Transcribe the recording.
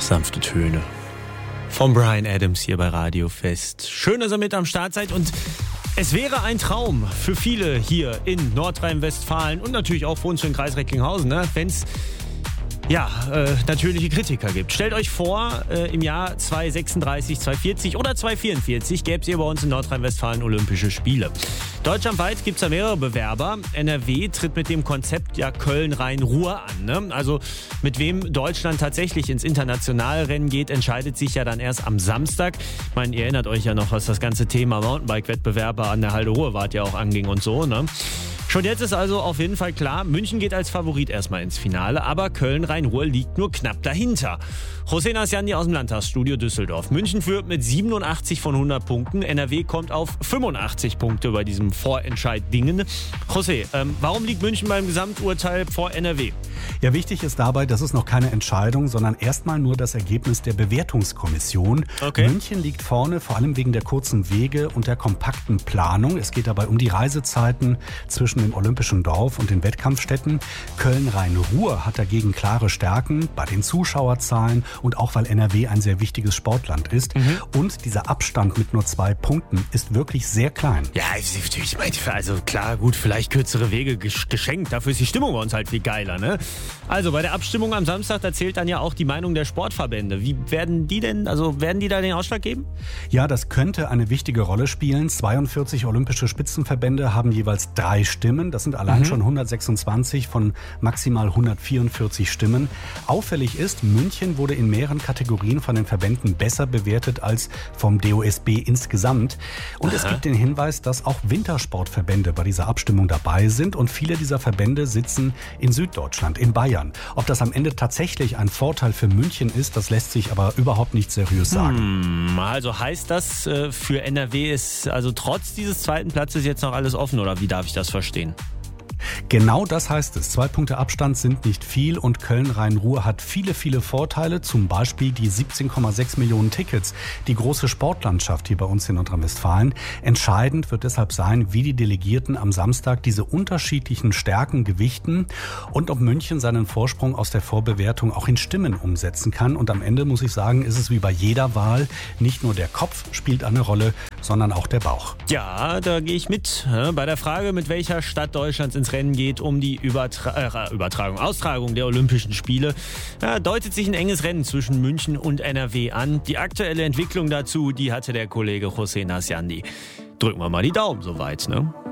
Sanfte Töne von Bryan Adams hier bei Radio Fest. Schön, dass ihr mit am Start seid und es wäre ein Traum für viele hier in Nordrhein-Westfalen und natürlich auch für uns im Kreis Recklinghausen, ne? Wenn es natürliche Kritiker gibt. Stellt euch vor, im Jahr 2036, 2040 oder 2044 gäbe es hier bei uns in Nordrhein-Westfalen Olympische Spiele. Deutschlandweit gibt es da mehrere Bewerber. NRW tritt mit dem Konzept Köln-Rhein-Ruhr an. Ne? Also mit wem Deutschland tatsächlich ins internationale Rennen geht, entscheidet sich ja dann erst am Samstag. Ich meine, ihr erinnert euch ja noch, was das ganze Thema Mountainbike-Wettbewerbe an der Halde Ruhrwart ja auch anging und so, ne? Schon jetzt ist also auf jeden Fall klar, München geht als Favorit erstmal ins Finale, aber Köln-Rhein-Ruhr liegt nur knapp dahinter. José Nasciandi aus dem Landtagsstudio Düsseldorf. München führt mit 87 von 100 Punkten, NRW kommt auf 85 Punkte bei diesem Vorentscheid-Dingen. José, warum liegt München beim Gesamturteil vor NRW? Ja, wichtig ist dabei, das ist noch keine Entscheidung, sondern erstmal nur das Ergebnis der Bewertungskommission. Okay. München liegt vorne, vor allem wegen der kurzen Wege und der kompakten Planung. Es geht dabei um die Reisezeiten zwischen dem Olympischen Dorf und den Wettkampfstätten. Köln-Rhein-Ruhr hat dagegen klare Stärken bei den Zuschauerzahlen und auch weil NRW ein sehr wichtiges Sportland ist. Und dieser Abstand mit nur 2 Punkten ist wirklich sehr klein. Ja, ich meine, also klar, gut, vielleicht kürzere Wege geschenkt. Dafür ist die Stimmung bei uns halt viel geiler, ne? Also bei der Abstimmung am Samstag, da zählt dann ja auch die Meinung der Sportverbände. Wie werden die da den Ausschlag geben? Ja, das könnte eine wichtige Rolle spielen. 42 olympische Spitzenverbände haben jeweils 3 Stimmen. Das sind allein schon 126 von maximal 144 Stimmen. Auffällig ist, München wurde in mehreren Kategorien von den Verbänden besser bewertet als vom DOSB insgesamt. Und es gibt den Hinweis, dass auch Wintersportverbände bei dieser Abstimmung dabei sind. Und viele dieser Verbände sitzen in Süddeutschland, in Bayern. Ob das am Ende tatsächlich ein Vorteil für München ist, das lässt sich aber überhaupt nicht seriös sagen. Also heißt das, für NRW ist also trotz dieses zweiten Platzes jetzt noch alles offen, oder wie darf ich das verstehen? Genau das heißt es. 2 Punkte Abstand sind nicht viel und Köln-Rhein-Ruhr hat viele, viele Vorteile. Zum Beispiel die 17,6 Millionen Tickets, die große Sportlandschaft hier bei uns in Nordrhein-Westfalen. Entscheidend wird deshalb sein, wie die Delegierten am Samstag diese unterschiedlichen Stärken gewichten und ob München seinen Vorsprung aus der Vorbewertung auch in Stimmen umsetzen kann. Und am Ende muss ich sagen, ist es wie bei jeder Wahl, nicht nur der Kopf spielt eine Rolle, sondern auch der Bauch. Ja, da gehe ich mit. Bei der Frage, mit welcher Stadt Deutschlands ins Rennen geht, um die Austragung der Olympischen Spiele, deutet sich ein enges Rennen zwischen München und NRW an. Die aktuelle Entwicklung dazu, die hatte der Kollege José Nasciandi. Drücken wir mal die Daumen soweit, ne?